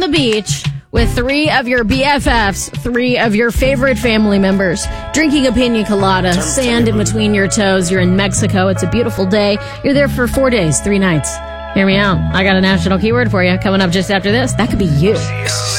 the beach with 3 of your BFFs, 3 of your favorite family members, drinking a pina colada, sand in between your toes. You're in Mexico. It's a beautiful day. You're there for 4 days, 3 nights. Hear me out. I got a national keyword for you coming up just after this. That could be you.